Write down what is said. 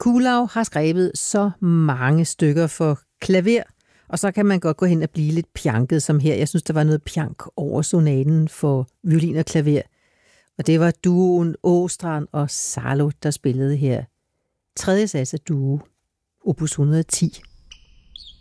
Kuhlau har skrevet så mange stykker for klaver, og så kan man godt gå hen og blive lidt pjanket, som her. Jeg synes, der var noget pjank over sonaten for violin og klaver. Og det var duoen Åstrand og Salo, der spillede her. Tredje sats af duo, opus 110.